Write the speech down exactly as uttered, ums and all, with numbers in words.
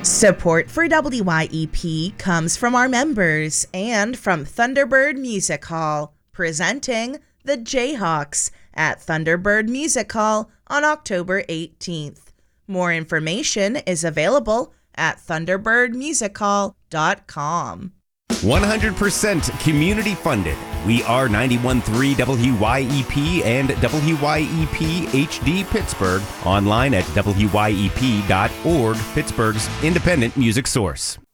Support for W Y E P comes from our members and from Thunderbird Music Hall, presenting the Jayhawks at Thunderbird Music Hall on October eighteenth. More information is available at thunderbird music hall dot com. one hundred percent community funded. We are ninety-one point three W Y E P and W Y E P H D Pittsburgh. Online at W Y E P dot org, Pittsburgh's independent music source.